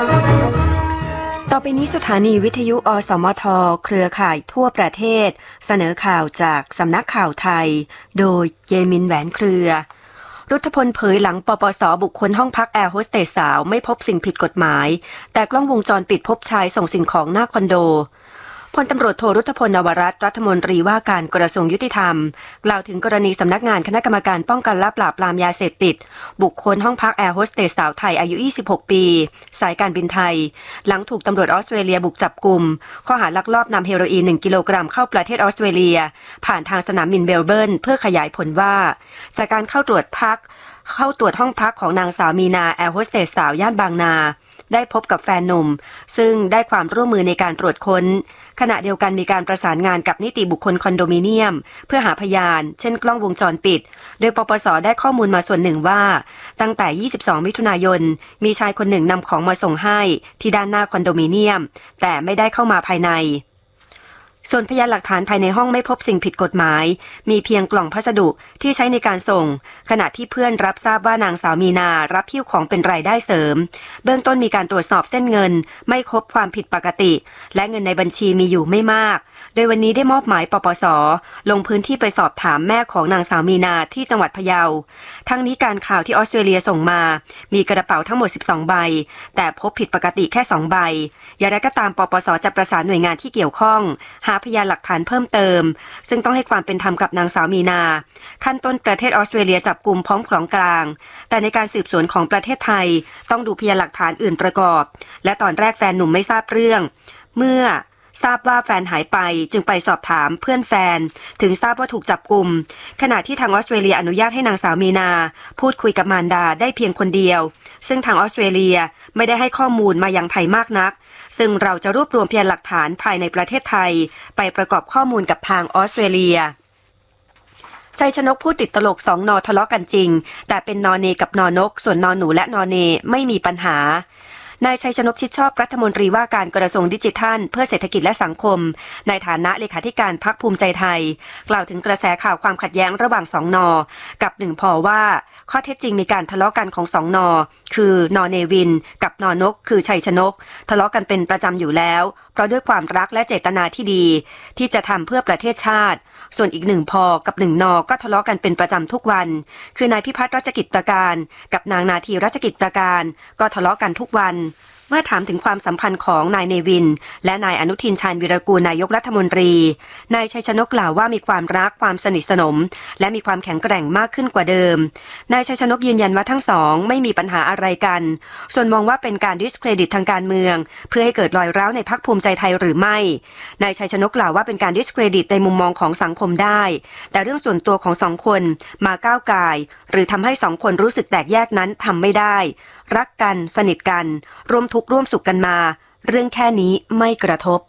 ต่อไปนี้สถานีวิทยุอสมทเครือข่ายทั่วประเทศเสนอข่าวจากสำนักข่าวไทยโดยเยมินแหวนเครือรุทธพลเผยหลังปปส.บุคคลห้องพักแอร์โฮสเตสสาวไม่พบสิ่งผิดกฎหมายแต่กล้องวงจรปิดพบชายส่งสิ่งของหน้าคอนโดพลตำรวจโทรุทธพล นวรัตน์รัฐมนตรีว่าการกระทรวงยุติธรรมกล่าวถึงกรณีสำนักงานคณะกรรมการป้องกันและปราบปรามยาเสพติดบุคคลห้องพักแอร์โฮสเตสสาวไทยอายุ26ปีสายการบินไทยหลังถูกตำรวจออสเตรเลียบุกจับกุมข้อหาลักลอบนำเฮโรอีน1กิโลกรัมเข้าประเทศออสเตรเลียผ่านทางสนามบินเมลเบิร์นเพื่อขยายผลว่าจากการเข้าตรวจห้องพักของนางสาวมีนาแอร์โฮสเตสสาวย่านบางนาได้พบกับแฟนหนุ่มซึ่งได้ความร่วมมือในการตรวจค้นขณะเดียวกันมีการประสานงานกับนิติบุคคลคอนโดมิเนียมเพื่อหาพยานเช่นกล้องวงจรปิดโดยปปส.ได้ข้อมูลมาส่วนหนึ่งว่าตั้งแต่22มิถุนายนมีชายคนหนึ่งนำของมาส่งให้ที่ด้านหน้าคอนโดมิเนียมแต่ไม่ได้เข้ามาภายในส่วนพยานหลักฐานภายในห้องไม่พบสิ่งผิดกฎหมายมีเพียงกล่องพัสดุที่ใช้ในการส่งขณะที่เพื่อนรับทราบว่านางสาวมีนารับหิ้วของเป็นรายได้เสริมเบื้องต้นมีการตรวจสอบเส้นเงินไม่พบความผิดปกติและเงินในบัญชีมีอยู่ไม่มากโดยวันนี้ได้มอบหมายปปส.ลงพื้นที่ไปสอบถามแม่ของนางสาวมีนาที่จังหวัดพะเยาทั้งนี้การข่าวที่ออสเตรเลียส่งมามีกระเป๋าทั้งหมด12ใบแต่พบผิดปกติแค่2ใบอย่างไรก็ตามปปส.จะประสานหน่วยงานที่เกี่ยวข้องหาพยานหลักฐานเพิ่มเติมซึ่งต้องให้ความเป็นธรรมกับนางสาวมีนาขั้นต้นประเทศออสเตรเลียจับกุมพร้อมของกลางแต่ในการสืบสวนของประเทศไทยต้องดูพยานหลักฐานอื่นประกอบและตอนแรกแฟนหนุ่มไม่ทราบเรื่องเมื่อทราบว่าแฟนหายไปจึงไปสอบถามเพื่อนแฟนถึงทราบว่าถูกจับกุมขณะที่ทางออสเตรเลียอนุญาตให้นางสาวมีนาพูดคุยกับมารดาได้เพียงคนเดียวซึ่งทางออสเตรเลียไม่ได้ให้ข้อมูลมายังไทยมากนักซึ่งเราจะรวบรวมพยานหลักฐานภายในประเทศไทยไปประกอบข้อมูลกับทางออสเตรเลียชัยชนกพูดติดตลก2 น.ทะเลาะกันจริงแต่เป็นน.เนกับน.นกส่วนน.หนูและน.เนไม่มีปัญหานายชัยชนกชิดชอบรัฐมนตรีว่าการกระทรวงดิจิทัลเพื่อเศรษฐกิจและสังคมในฐานะเลขาธิการพรรคภูมิใจไทยกล่าวถึงกระแสข่าวความขัดแย้งระหว่าง2 น.กับ1 พ.ว่าข้อเท็จจริงมีการทะเลาะกันของ2 น.คือน.เนวินกับน.นกคือชัยชนกทะเลาะกันเป็นประจำอยู่แล้วเพราะด้วยความรักและเจตนาที่ดีที่จะทำเพื่อประเทศชาติส่วนอีก1 พ.กับ1 น.ก็ทะเลาะกันเป็นประจำทุกวันคือนายพิพัฒน์รัชกิจประการกับนางนาทีรัชกิจประการก็ทะเลาะกันทุกวันเมื่อถามถึงความสัมพันธ์ของนายเนวินและนายอนุทินชาญวีรกูลนายกรัฐมนตรีนายชัยชนกกล่าวว่ามีความรักความสนิทสนมและมีความแข็งแกร่งมากขึ้นกว่าเดิมนายชัยชนกยืนยันว่าทั้งสองไม่มีปัญหาอะไรกันส่วนมองว่าเป็นการดิสเครดิตทางการเมืองเพื่อให้เกิดรอยร้าวในพรรคภูมิใจไทยหรือไม่นายชัยชนกกล่าวว่าเป็นการดิสเครดิตในมุมมองของสังคมได้แต่เรื่องส่วนตัวของ2 คนมาก้าวก่ายหรือทำให้2 คนรู้สึกแตกแยกนั้นทำไม่ได้รักกันสนิทกันร่วมทุกข์ร่วมสุขกันมาเรื่องแค่นี้ไม่กระทบ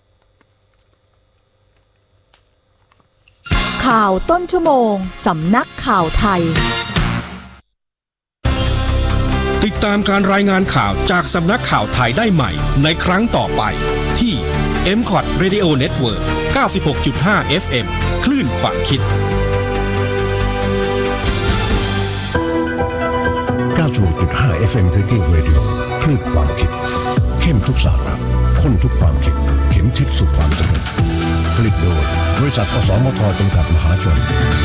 ข่าวต้นชั่วโมงสำนักข่าวไทยติดตามการรายงานข่าวจากสำนักข่าวไทยได้ใหม่ในครั้งต่อไปที่ MCOT Radio Network 96.5 FM คลื่นความคิด 96.5 FM Thinking Radio คลื่นความคิดเข้มทุกสาระข้นทุกความคิดเข็มทิศสู่ความสำเร็จผลิตโดยบริษัทอสมทจำกัดมหาชน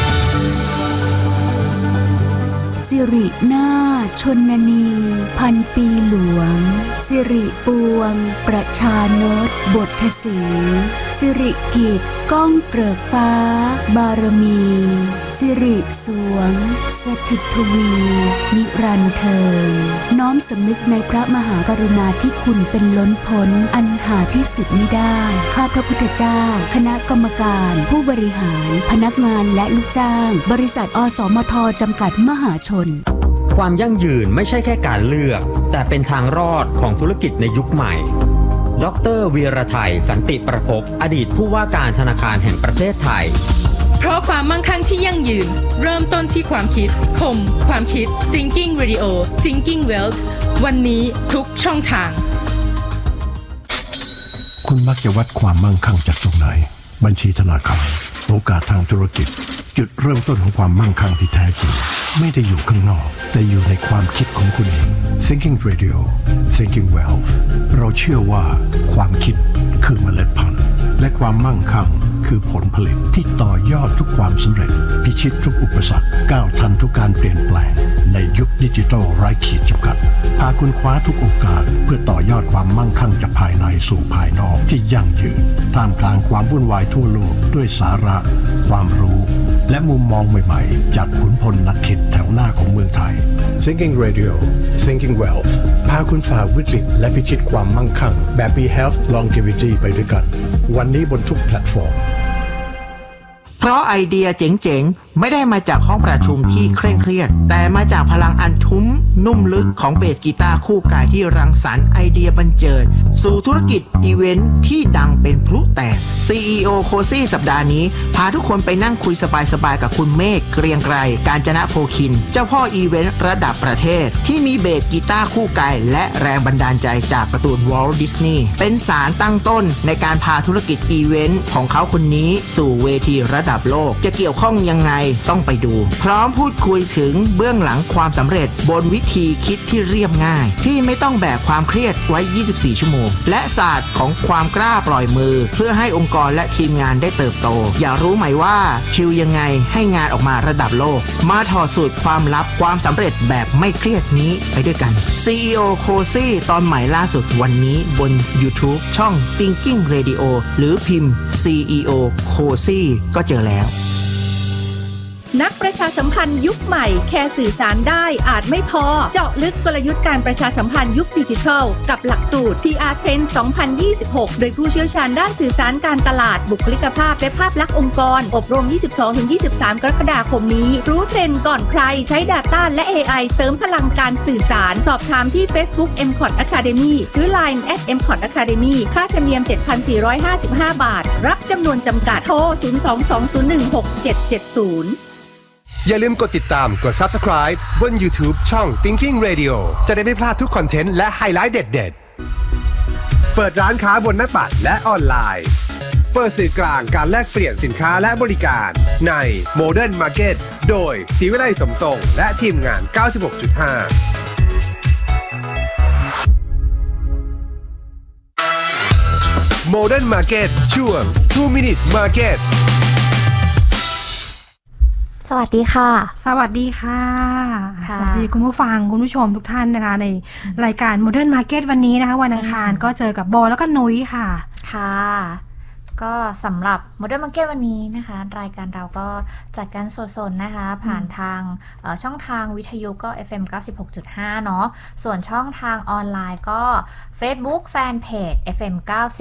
สิรินาชนนีพันปีหลวงสิริปวงประชานตบทสีสิริกิจก้องเกริกฟ้าบารมีสิริสวงสถิตทวีนิรันดร์เทิงน้อมสำนึกในพระมหากรุณาธิคุณเป็นล้นพ้นอันหาที่สุดมิได้ข้าพระพุทธเจ้าคณะกรรมการผู้บริหารพนักงานและลูกจ้างบริษัทอสมทจำกัดมหาชนความยั่งยืนไม่ใช่แค่การเลือกแต่เป็นทางรอดของธุรกิจในยุคใหม่ดร.วีรไทยสันติประภพอดีตผู้ว่าการธนาคารแห่งประเทศไทยเพราะความมั่งคั่งที่ยั่งยืนเริ่มต้นที่ความคิดคมความคิด Thinking Radio Thinking Wealth วันนี้ทุกช่องทางคุณมักจะวัดความมั่งคั่งจากตรงไหนบัญชีธนาคารโอกาสทางธุรกิจจุดเริ่มต้นของความมั่งคั่งที่แท้จริงไม่ได้อยู่ข้างนอกแต่อยู่ในความคิดของคุณเอง Thinking Radio Thinking Wealth เราเชื่อว่าความคิดคือเมล็ดพันธุ์และความมั่งคั่งคือผลผลิตที่ต่อยอดทุกความสำเร็จพิชิตทุกอุปสรรคก้าวทันทุกการเปลี่ยนแปลงในยุคดิจิทัลไร้ขีดจำกัดพาคุณคว้าทุกโอกาสเพื่อต่อยอดความมั่งคั่งจากภายในสู่ภายนอกที่ยั่งยืนท่ามกลางความวุ่นวายทั่วโลกด้วยสาระความรู้และมุมมองใหม่ๆจากขุนพลนักคิดแถวหน้าของเมืองไทย Thinking Radio Thinking Wealth พาคุณฝ่าวิกฤตและพิชิตความมั่งคั่งแบบ Be Health Longevity ไปด้วยกันวันนี้บนทุกแพลตฟอร์มเพราะไอเดียเจ๋งๆไม่ได้มาจากห้องประชุมที่เคร่งเครียดแต่มาจากพลังอันทุ้มนุ่มลึกของเบสกีตาร์คู่กายที่รังสรรค์ไอเดียบันเจิดสู่ธุรกิจอีเวนท์ที่ดังเป็นพลุแตก CEO โคซี่สัปดาห์นี้พาทุกคนไปนั่งคุยสบายๆกับคุณเมฆเกรียงไกรกาญจนโภคินเจ้าพ่ออีเวนท์ระดับประเทศที่มีเบสกีตาร์คู่กายและแรงบันดาลใจจากการ์ตูนวอลต์ดิสนีย์เป็นสารตั้งต้นในการพาธุรกิจอีเวนท์ของเขาคนนี้สู่เวทีระดับโลกจะเกี่ยวข้องยังไงต้องไปดูพร้อมพูดคุยถึงเบื้องหลังความสำเร็จบนวิธีคิดที่เรียบง่ายที่ไม่ต้องแบกความเครียดไว้24ชั่วโมงและศาสตร์ของความกล้าปล่อยมือเพื่อให้องค์กรและทีมงานได้เติบโตอยากรู้ไหมว่าชิลยังไงให้งานออกมาระดับโลกมาถอดสูตรความลับความสำเร็จแบบไม่เครียดนี้ไปด้วยกัน CEO โคซี่ตอนใหม่ล่าสุดวันนี้บน YouTube ช่อง Thinking Radio หรือพิมพ์ CEO โคซี่ก็เจอแล้วนักประชาสัมพันธ์ยุคใหม่แค่สื่อสารได้อาจไม่พอเจาะลึกกลยุทธ์การประชาสัมพันธ์ยุคดิจิทัลกับหลักสูตร PR Trend 2026 โดยผู้เชี่ยวชาญด้านสื่อสารการตลาดบุคลิกภาพและภาพลักษณ์องค์กรอบรม 22-23 กรกฎาคมนี้รู้เทรนด์ก่อนใครใช้ Data และ AI เสริมพลังการสื่อสารสอบถามที่ Facebook MCOT Academy หรือ Line @MCOT Academy ค่าธรรมเนียม 7,455 บาทรับจำนวนจำกัดโทร 022-016-770 อย่าลืมกดติดตามกด Subscribe บน YouTube ช่อง Thinking Radio จะได้ไม่พลาดทุกคอนเทนต์และไฮไลท์เด็ดๆเปิดร้านค้าบนหน้าปัดและออนไลน์เปิดสื่อกลางการแลกเปลี่ยนสินค้าและบริการใน Modern Market โดยศรีวิไลสมทรงและทีมงาน 96.5 Modern Market ช่วง 2 Minute Market สวัสดีค่ะสวัสดีค่ะสวัสดีคุณผู้ฟังคุณผู้ชมทุกท่านนะคะในรายการ Modern Market วันนี้นะคะวันอังคารก็เจอกับโบแล้วก็นุ้ยค่ะค่ะก็สำหรับ Modern Market วันนี้นะคะรายการเราก็จัดการสดๆนะคะผ่านทางช่องทางวิทยุก็ FM 96.5 เนาะส่วนช่องทางออนไลน์ก็ Facebook Fanpage FM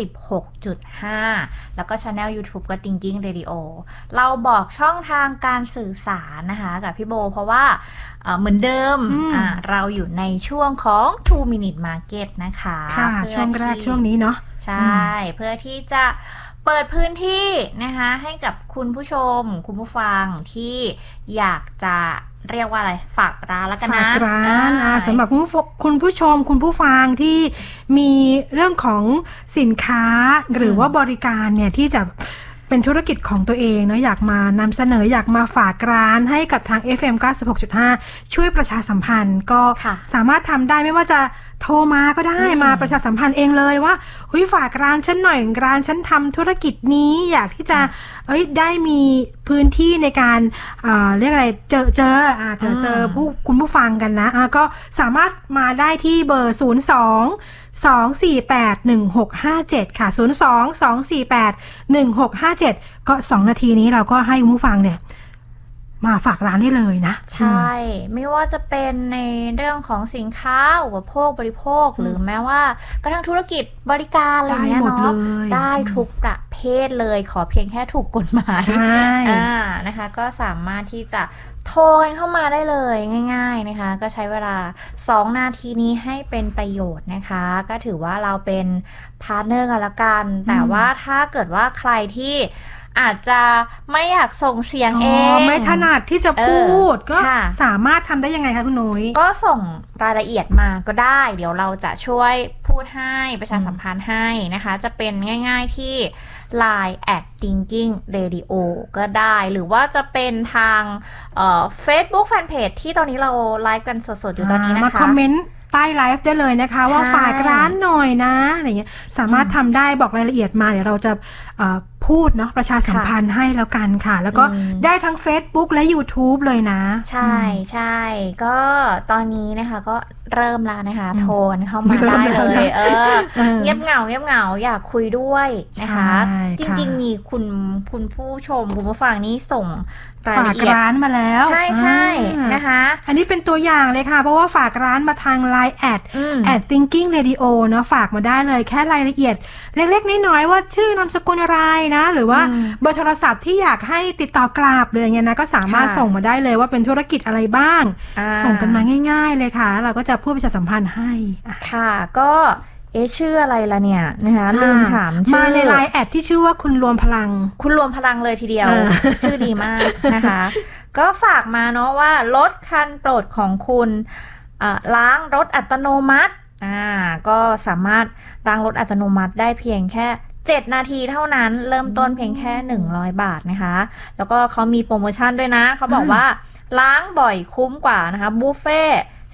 96.5 แล้วก็ Channel YouTube ก็ Thinking Radio เราบอกช่องทางการสื่อสารนะคะกับพี่โบเพราะว่าเหมือนเดิมเราอยู่ในช่วงของ 2 Minute Market นะคะช่วงแรกช่วงนี้เนาะใช่เพื่อที่จะเปิดพื้นที่นะคะให้กับคุณผู้ชมคุณผู้ฟังที่อยากจะเรียกว่าอะไรฝากร้านแล้วกันนะฝากร้านสำหรับคุณผู้ชมคุณผู้ฟังที่มีเรื่องของสินค้าหรือว่าบริการเนี่ยที่จะเป็นธุรกิจของตัวเองเนาะอยากมานำเสนออยากมาฝากร้านให้กับทาง FM 96.5 ช่วยประชาสัมพันธ์ก็สามารถทำได้ไม่ว่าจะโทรมาก็ได้มาประชาสัมพันธ์เองเลยว่าฝากร้านฉันหน่อยร้านฉันทำธุรกิจนี้อยากที่จะได้มีพื้นที่ในการเรียกอะไรเจอคุณผู้ฟังกันนะก็สามารถมาได้ที่เบอร์02-248-1657 ค่ะ 02-248-1657 ก็2นาทีนี้เราก็ให้คุณผู้ฟังเนี่ยมาฝากร้านได้เลยนะใช่ไม่ว่าจะเป็นในเรื่องของสินค้าอุปโภคบริโภคหรือแม้ว่ากระทั่งธุรกิจบริการอะไรเงี้ยเนาะได้ทุกประเภทเลยขอเพียงแค่ถูกกฎหมายนะคะก็สามารถที่จะโทรกันเข้ามาได้เลยง่ายๆนะคะก็ใช้เวลา2นาทีนี้ให้เป็นประโยชน์นะคะก็ถือว่าเราเป็นพาร์ทเนอร์กันละกันแต่ว่าถ้าเกิดว่าใครที่อาจจะไม่อยากส่งเสียงเองไม่ถนัดที่จะพูดก็สามารถทำได้ยังไงคะคุณนุ้ยก็ส่งรายละเอียดมาก็ได้เดี๋ยวเราจะช่วยพูดให้ประชาสัมพันธ์ให้นะคะจะเป็นง่ายๆที่ Line @thinking radio ก็ได้หรือว่าจะเป็นทางFacebook Fanpage ที่ตอนนี้เราไลฟ์กันสดๆอยู่ตอนนี้นะคะมาคอมเมนต์ใต้ไลฟ์ได้เลยนะคะว่าฝากร้านหน่อยนะอะไรเงี้ยสามารถทำได้บอกรายละเอียดมาเดี๋ยวเราจะพูดเนาะประชาสัมพันธ์ให้แล้วกันค่ะแล้วก็ได้ทั้ง Facebook และ YouTube เลยนะใช่ใช่ก็ตอนนี้นะคะก็เริ่มแล้วนะคะโทนเข้ามาได้เลยเงียบเหงาอยากคุยด้วยนะคะจริงๆมีคุณผู้ชมคุณผู้ฟังนี้ส่งรายละเอียดฝากร้านมาแล้วใช่นะคะอันนี้เป็นตัวอย่างเลยค่ะเพราะว่าฝากร้านมาทาง Line @thinking radio เนาะฝากมาได้เลยแค่รายละเอียดเล็กๆน้อยๆว่าชื่อนามสกุลอะไรนะหรือว่าเบอร์โทรศัพท์ที่อยากให้ติดต่อกลับเลยอย่างเงี้ยนะก็สามารถส่งมาได้เลยว่าเป็นธุรกิจอะไรบ้างส่งกันมาง่ายๆเลยค่ะเราก็จะพูดประชาสัมพันธ์ให้ค่ะก็ชื่ออะไรล่ะเนี่ยนะคะลืมถามชื่อมาใน Line ที่ชื่อว่าคุณรวมพลังเลยทีเดียวชื่อดีมากนะคะก็ฝากมาเนาะว่ารถคันโปรดของคุณล้างรถอัตโนมัติก็สามารถล้างรถอัตโนมัติได้เพียงแค่7 นาทีเท่านั้นเริ่มต้นเพียงแค่100 บาทนะคะแล้วก็เขามีโปรโมชั่นด้วยนะเขาบอกว่าล้างบ่อยคุ้มกว่านะคะบุฟเฟ่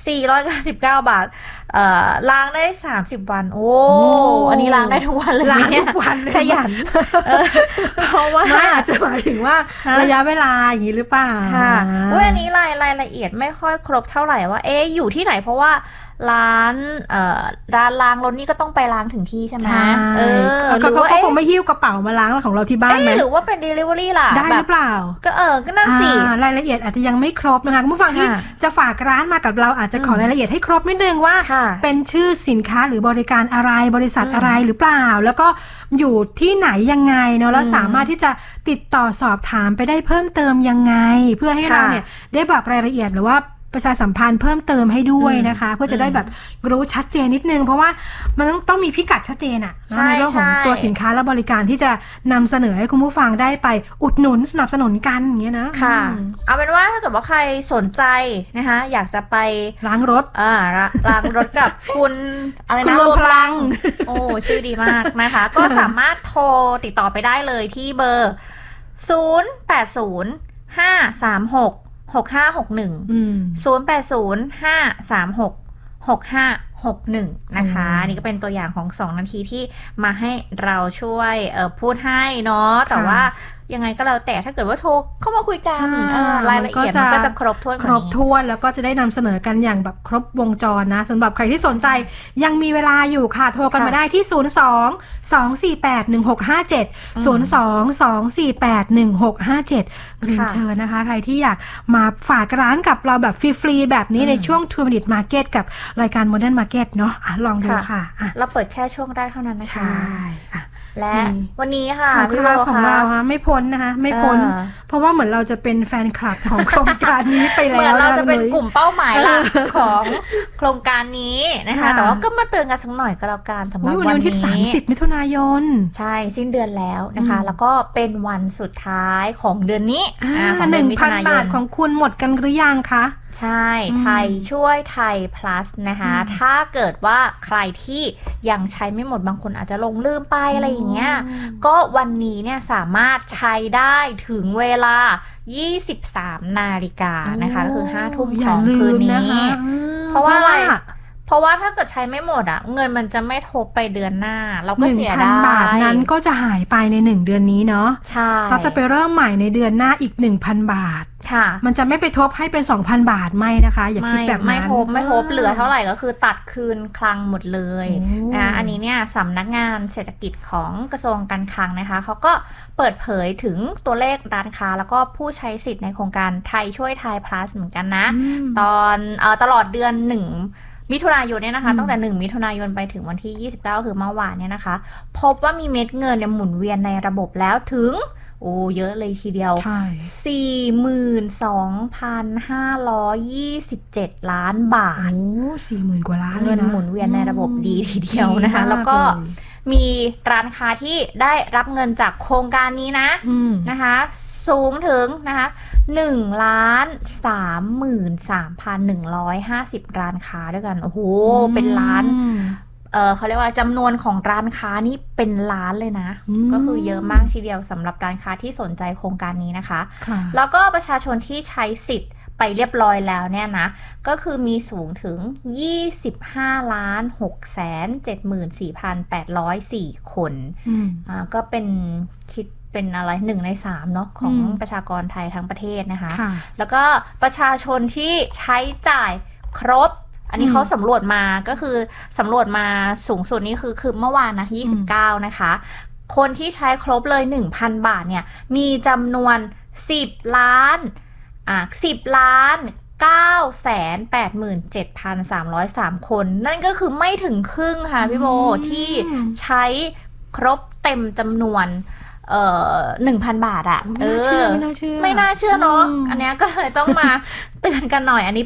499 บาทล้างได้30 วันโอ้อันนี้ล้างได้ทุกวันเลยล้างทุกวันขยันเพราะว่าอาจจะหมายถึงว่าระยะเวลาอย่างนี้หรือเปล่าค่ะอันนี้รายละเอียดไม่ค่อยครบเท่าไหร่ว่าอยู่ที่ไหนเพราะว่าร้านล้างรถนี่ก็ต้องไปล้างถึงที่ใช่ไหมเขาคงไม่หิ้วกระเป๋ามาล้างของเราที่บ้านไหมหรือว่าเป็น delivery ล่ะได้หรือเปล่าก็นั่นสิรายละเอียดอาจจะยังไม่ครบนะคะคุณผู้ฟังที่จะฝากร้านมากับเราอาจจะขอรายละเอียดให้ครบนิดนึงว่าเป็นชื่อสินค้าหรือบริการอะไรบริษัทอะไรหรือเปล่าแล้วก็อยู่ที่ไหนยังไงเนาะแล้วสามารถที่จะติดต่อสอบถามไปได้เพิ่มเติมยังไงเพื่อให้เราเนี่ยได้บอกรายละเอียดหรือว่าประชาสัมพันธ์เพิ่มเติมให้ด้วยนะคะเพื่อจะได้แบบรู้ชัดเจนนิดนึงเพราะว่ามันต้องมีพิกัดชัดเจนอะในเรื่องของตัวสินค้าและบริการที่จะนำเสนอให้คุณผู้ฟังได้ไปอุดหนุนสนับสนุนกันอย่างเงี้ยนะค่ะเอาเป็นว่าถ้าเกิดว่าใครสนใจนะคะอยากจะไปล้างรถล้างรถกับคุณอะไรนะรวมพลังโอ้ชื่อดีมากนะคะก็สามารถโทรติดต่อไปได้เลยที่เบอร์0805366561 0805366561นะคะนี่ก็เป็นตัวอย่างของ2 นาทีที่มาให้เราช่วยพูดให้เนาะแต่ว่ายังไงก็แล้วแต่ถ้าเกิดว่าโทรเข้ามาคุยกันรายละเอียดมันก็จะครบถ้วนแล้วก็จะได้นำเสนอกันอย่างแบบครบวงจรนะสำหรับใครที่สนใจยังมีเวลาอยู่ค่ะโทรกันมาได้ที่02-248-1657 เรียนเชิญนะคะใครที่อยากมาฝากร้านกับเราแบบฟรีๆแบบนี้ในช่วง 2 Minute Market กับรายการ Modern Market เนาะลองดูค่ะเราเปิดแค่ช่วงแรกเท่านั้นนะคะและวันนี้ค่ะพี่โรของเราไม่พ้นนะคะไม่พ้นเพราะว่าเหมือนเราจะเป็นแฟนคลับของโครงการนี้ไปแล้วเหมือนเราจะเป็นกลุ่มเป้าหมายหลักของโครงการนี้นะคะแต่ว่าก็มาเตือนกันสักหน่อยก็แล้วกันสำหรับวันที่30 มิถุนายนใช่สิ้นเดือนแล้วนะคะแล้วก็เป็นวันสุดท้ายของเดือนนี้ 1,000 บาทของคุณหมดกันหรือยังคะใช่ไทยช่วยไทย plus นะคะถ้าเกิดว่าใครที่ยังใช้ไม่หมดบางคนอาจจะลงลืมไปอะไรอย่างเงี้ยก็วันนี้เนี่ยสามารถใช้ได้ถึงเวลา 23 นาฬิกานะคะคือ 5 ทุ่มของคืนนี้เพราะว่าอะไรเพราะว่าถ้าเกิดใช้ไม่หมดอ่ะเงินมันจะไม่ทบไปเดือนหน้าเราก็เสียดาย 1,000 บาทนั้นก็จะหายไปใน1 เดือนนี้เนาะใช่เราจะไปเริ่มใหม่ในเดือนหน้าอีก 1,000 บาทค่ะมันจะไม่ไปทบให้เป็น 2,000 บาทไม่นะคะอย่าคิดแบบนั้นไม่ทบเหลือเท่าไหร่ก็คือตัดคืนคลังหมดเลยนะอันนี้เนี่ยสำนักงานเศรษฐกิจของกระทรวงการคลังนะคะเขาก็เปิดเผยถึงตัวเลขร้านค้าแล้วก็ผู้ใช้สิทธิ์ในโครงการไทยช่วยไทย plus เหมือนกันนะตลอดเดือน1 มิถุนายนเนี่ยนะคะตั้งแต่1 มิถุนายนไปถึงวันที่29คือเมื่อวานเนี่ยนะคะพบว่ามีเม็ดเงินเนี่ยหมุนเวียนในระบบแล้วถึงเยอะเลยทีเดียว 42,527 ล้านบาท 40,000 กว่าล้านเงินหมุนเวียนในระบบดีทีเดียวนะคะแล้วก็มีร้านค้าที่ได้รับเงินจากโครงการนี้นะคะสูงถึงนะคะ1,33,150 ร้านค้าด้วยกันโอ้โหเป็นล้านเขาเรียกว่าจำนวนของร้านค้านี่เป็นล้านเลยนะก็คือเยอะมากทีเดียวสำหรับร้านค้าที่สนใจโครงการนี้นะคะแล้วก็ประชาชนที่ใช้สิทธิ์ไปเรียบร้อยแล้วเนี่ยนะก็คือมีสูงถึง 25,674,804 คนก็เป็นคิดเป็นอะไร1 ใน 3เนาะของประชากรไทยทั้งประเทศนะคะแล้วก็ประชาชนที่ใช้จ่ายครบอันนี้เขาสำรวจมาก็คือสำรวจมาสูงสุดนี่คือเมื่อวานนะ29นะคะคนที่ใช้ครบเลย 1,000 บาทเนี่ยมีจำนวน10 ล้าน987,303 คนนั่นก็คือไม่ถึงครึ่งค่ะพี่โบที่ใช้ครบเต็มจำนวน1,000 บาทอ่ะไม่น่าเชื่อเนาะอันนี้ก็เลยต้องมาเตือนกันหน่อยอันนี้